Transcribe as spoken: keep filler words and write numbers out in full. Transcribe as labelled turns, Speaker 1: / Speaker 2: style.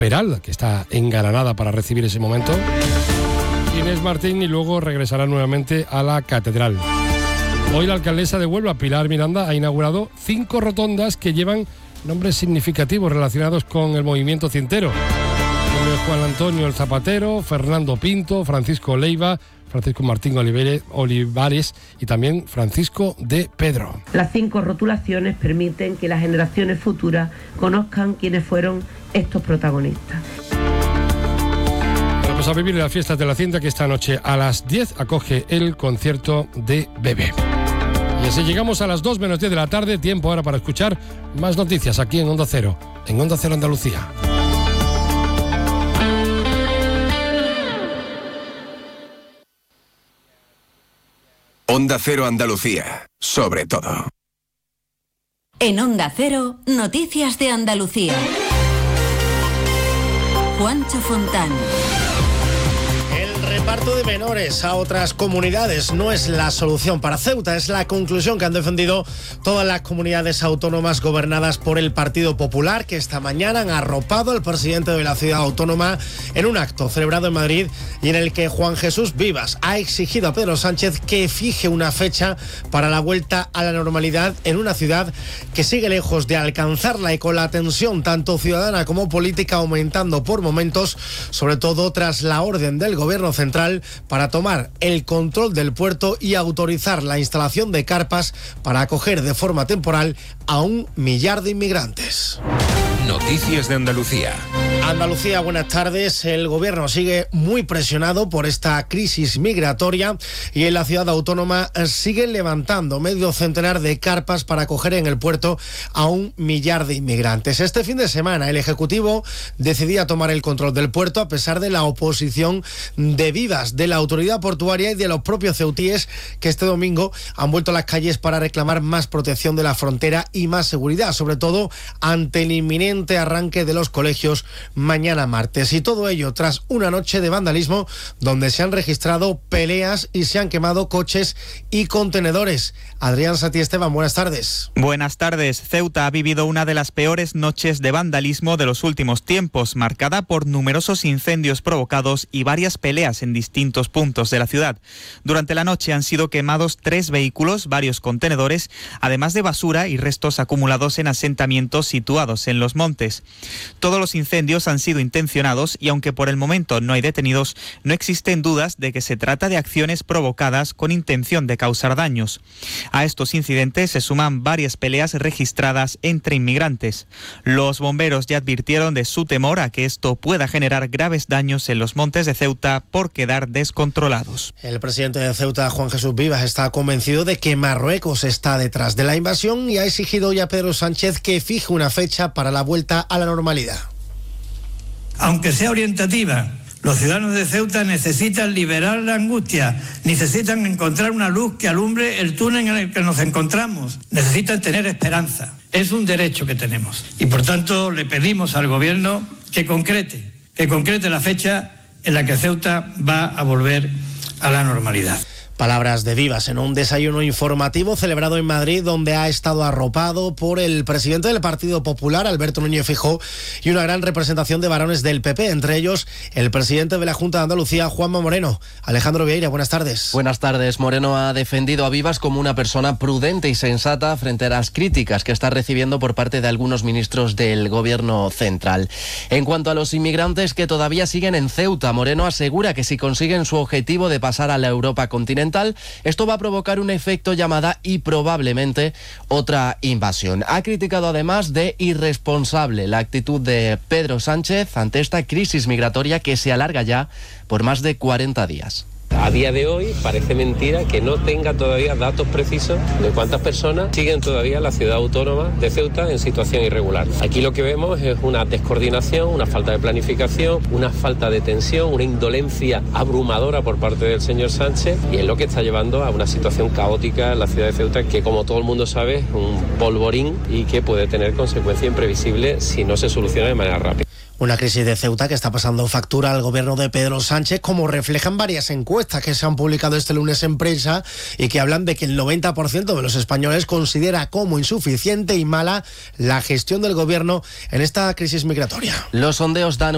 Speaker 1: Peral, que está en Granada para recibir ese momento, Inés Martín, y luego regresará nuevamente a la catedral. Hoy la alcaldesa de Huelva, Pilar Miranda, ha inaugurado cinco rotondas que llevan nombres significativos relacionados con el movimiento cientero. Juan Antonio el Zapatero, Fernando Pinto, Francisco Leiva, Francisco Martín Olivares y también Francisco de Pedro.
Speaker 2: Las cinco rotulaciones permiten que las generaciones futuras conozcan quiénes fueron estos protagonistas.
Speaker 1: Vamos a vivir las fiestas de la Hacienda, que esta noche a las diez acoge el concierto de Bebé. Y así llegamos a las dos menos diez de la tarde, tiempo ahora para escuchar más noticias aquí en Onda Cero, en Onda Cero Andalucía.
Speaker 3: Onda Cero Andalucía, sobre todo.
Speaker 4: En Onda Cero, noticias de Andalucía. Juancho Fontán.
Speaker 5: El reparto de menores a otras comunidades no es la solución para Ceuta, es la conclusión que han defendido todas las comunidades autónomas gobernadas por el Partido Popular, que esta mañana han arropado al presidente de la ciudad autónoma en un acto celebrado en Madrid y en el que Juan Jesús Vivas ha exigido a Pedro Sánchez que fije una fecha para la vuelta a la normalidad en una ciudad que sigue lejos de alcanzarla y con la tensión tanto ciudadana como política aumentando por momentos, sobre todo tras la orden del gobierno central para tomar el control del puerto y autorizar la instalación de carpas para acoger de forma temporal a un millar de inmigrantes.
Speaker 3: Noticias de Andalucía.
Speaker 5: Andalucía, buenas tardes. El gobierno sigue muy presionado por esta crisis migratoria y en la ciudad autónoma siguen levantando medio centenar de carpas para acoger en el puerto a un millar de inmigrantes. Este fin de semana el Ejecutivo decidía tomar el control del puerto a pesar de la oposición de Vivas, de la autoridad portuaria y de los propios ceutíes, que este domingo han vuelto a las calles para reclamar más protección de la frontera y más seguridad, sobre todo ante el inminente arranque de los colegios mañana martes. Y todo ello tras una noche de vandalismo donde se han registrado peleas y se han quemado coches y contenedores. Adrián Satiesteban, buenas tardes.
Speaker 6: Buenas tardes. Ceuta ha vivido una de las peores noches de vandalismo de los últimos tiempos, marcada por numerosos incendios provocados y varias peleas en distintos puntos de la ciudad. Durante la noche han sido quemados tres vehículos, varios contenedores, además de basura y restos acumulados en asentamientos situados en los montes. Todos los incendios han sido intencionados y aunque por el momento no hay detenidos, no existen dudas de que se trata de acciones provocadas con intención de causar daños. A estos incidentes se suman varias peleas registradas entre inmigrantes. Los bomberos ya advirtieron de su temor a que esto pueda generar graves daños en los montes de Ceuta por quedar descontrolados.
Speaker 5: El presidente de Ceuta, Juan Jesús Vivas, está convencido de que Marruecos está detrás de la invasión y ha exigido hoy a Pedro Sánchez que fije una fecha para la vuelta a la normalidad.
Speaker 7: Aunque sea orientativa, los ciudadanos de Ceuta necesitan liberar la angustia, necesitan encontrar una luz que alumbre el túnel en el que nos encontramos, necesitan tener esperanza. Es un derecho que tenemos y por tanto le pedimos al gobierno que concrete, que concrete la fecha en la que Ceuta va a volver a la normalidad.
Speaker 5: Palabras de Vivas en un desayuno informativo celebrado en Madrid, donde ha estado arropado por el presidente del Partido Popular, Alberto Núñez Feijóo, y una gran representación de varones del P P, entre ellos el presidente de la Junta de Andalucía, Juanma Moreno. Alejandro Vieira, buenas tardes.
Speaker 8: Buenas tardes. Moreno ha defendido a Vivas como una persona prudente y sensata frente a las críticas que está recibiendo por parte de algunos ministros del gobierno central. En cuanto a los inmigrantes que todavía siguen en Ceuta, Moreno asegura que si consiguen su objetivo de pasar a la Europa continental, esto va a provocar un efecto llamada y probablemente otra invasión. Ha criticado además de irresponsable la actitud de Pedro Sánchez ante esta crisis migratoria que se alarga ya por más de cuarenta días.
Speaker 9: A día de hoy parece mentira que no tenga todavía datos precisos de cuántas personas siguen todavía la ciudad autónoma de Ceuta en situación irregular. Aquí lo que vemos es una descoordinación, una falta de planificación, una falta de tensión, una indolencia abrumadora por parte del señor Sánchez, y es lo que está llevando a una situación caótica en la ciudad de Ceuta que, como todo el mundo sabe, es un polvorín y que puede tener consecuencias imprevisibles si no se soluciona de manera rápida.
Speaker 5: Una crisis de Ceuta que está pasando factura al gobierno de Pedro Sánchez, como reflejan varias encuestas que se han publicado este lunes en prensa y que hablan de que el noventa por ciento de los españoles considera como insuficiente y mala la gestión del gobierno en esta crisis migratoria.
Speaker 8: Los sondeos dan